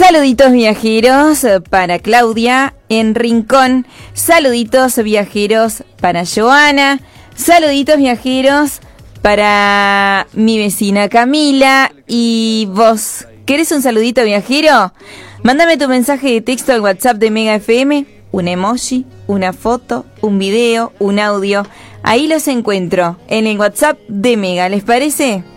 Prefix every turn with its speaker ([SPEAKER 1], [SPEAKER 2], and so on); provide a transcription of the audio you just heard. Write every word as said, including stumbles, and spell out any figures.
[SPEAKER 1] Saluditos viajeros para Claudia en Rincón. Saluditos viajeros para Joana. Saluditos viajeros para mi vecina Camila. Y vos, ¿querés un saludito viajero? Mándame tu mensaje de texto al WhatsApp de Mega F M. Un emoji, una foto, un video, un audio. Ahí los encuentro en el WhatsApp de Mega, ¿les parece?